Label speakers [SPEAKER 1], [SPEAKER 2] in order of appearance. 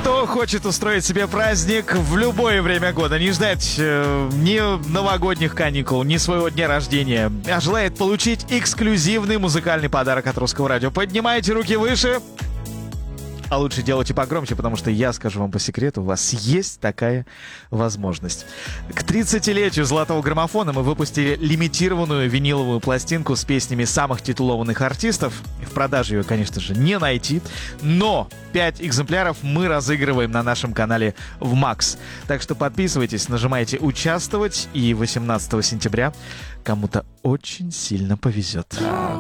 [SPEAKER 1] Кто хочет устроить себе праздник в любое время года, не ждать ни новогодних каникул, ни своего дня рождения, а желает получить эксклюзивный музыкальный подарок от Русского радио, поднимайте руки выше. А лучше делайте погромче, потому что я скажу вам по секрету, у вас есть такая возможность. К 30-летию «Золотого граммофона» мы выпустили лимитированную виниловую пластинку с песнями самых титулованных артистов. В продаже ее, конечно же, не найти, но 5 экземпляров мы разыгрываем на нашем канале в Max. Так что подписывайтесь, нажимайте «Участвовать», и 18 сентября кому-то очень сильно повезет.